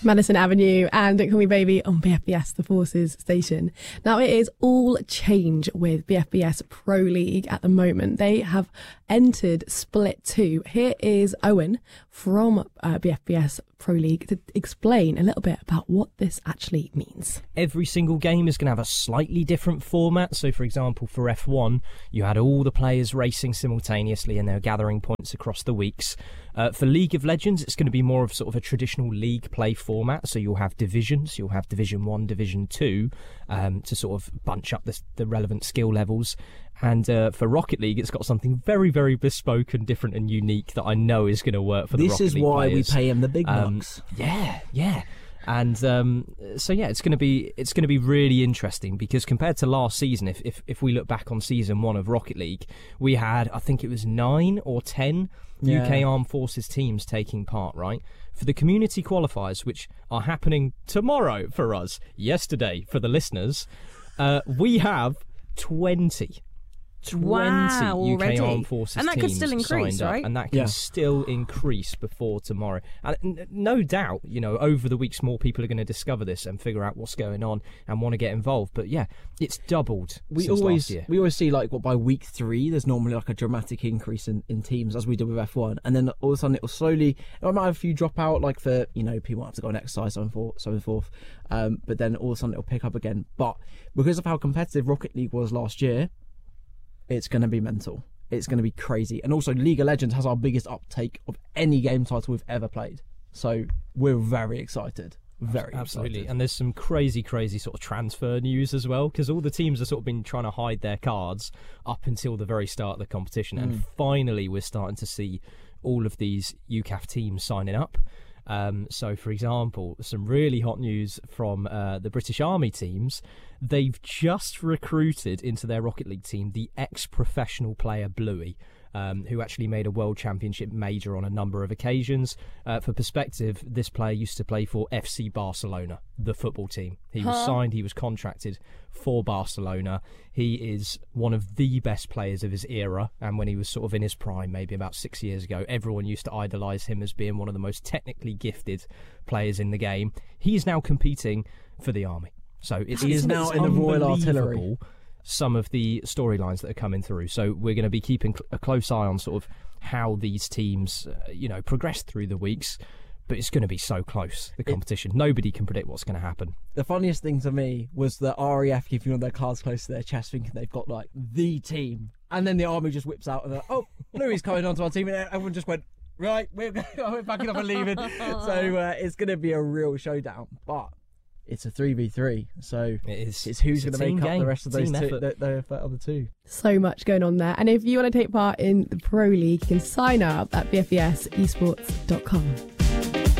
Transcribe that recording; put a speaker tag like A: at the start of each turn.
A: Madison Avenue and Call Me Baby on BFBS, the Forces station. Now, it is all change with BFBS Pro League at the moment. They have entered Split 2. Here is Owen from BFBS Pro League to explain a little bit about what this actually means.
B: Every single game is going to have a slightly different format. So, for example, for F1, you had all the players racing simultaneously and they were gathering points across the weeks. For League of Legends, it's going to be more of sort of a traditional league play format. So you'll have divisions, you'll have Division 1, Division 2 to sort of bunch up the relevant skill levels. And for Rocket League, it's got something very, very bespoke and different and unique that I know is going to work for the Rocket League
C: This is why
B: players.
C: we pay him the big bucks.
B: Yeah. And so yeah, it's going to be really interesting because compared to last season, if we look back on season 1 of Rocket League, we had, I think it was 9 or 10 UK Armed Forces teams taking part, right? For the community qualifiers, which are happening tomorrow for us, yesterday for the listeners, we have 20
D: Wow,
B: UK
D: already?
B: Armed Forces
D: And that
B: teams
D: could still increase,
B: signed up,
D: right?
B: and that can still increase before tomorrow. And no doubt, over the weeks, more people are going to discover this and figure out what's going on and want to get involved. But yeah, it's doubled since last year.
C: We always see by week 3, there's normally like a dramatic increase in teams, as we did with F1, and then all of a sudden it might have a few drop out, like for people have to go on exercise, so and forth. But then all of a sudden it'll pick up again. But because of how competitive Rocket League was last year, it's going to be mental. It's going to be crazy. And also, League of Legends has our biggest uptake of any game title we've ever played. So we're very excited. Very
B: Absolutely.
C: excited.
B: And there's some crazy sort of transfer news as well, because all the teams have sort of been trying to hide their cards up until the very start of the competition. And finally, we're starting to see all of these UCAF teams signing up. So, for example, some really hot news from the British Army teams. They've just recruited into their Rocket League team the ex-professional player Bluey, who actually made a World Championship major on a number of occasions. For perspective, this player used to play for FC Barcelona, the football team. He was signed, he was contracted for Barcelona. He is one of the best players of his era, and when he was sort of in his prime, maybe about 6 years ago, everyone used to idolise him as being one of the most technically gifted players in the game. He is now competing for the Army. So
C: he is now in the Royal Artillery.
B: Some of the storylines that are coming through. So we're going to be keeping a close eye on sort of how these teams, progress through the weeks. But it's going to be so close, the competition. Nobody can predict what's going to happen.
C: The funniest thing to me was the RAF keeping all their cards close to their chest, thinking they've got like the team. And then the Army just whips out and they're like, Bluey's coming onto our team. And everyone just went, right, we're backing up and leaving. So it's going to be a real showdown. But it's a 3v3, so it's who's going to make up the rest of those the other two.
A: So much going on there. And if you want to take part in the Pro League, you can sign up at bfbsesports.com.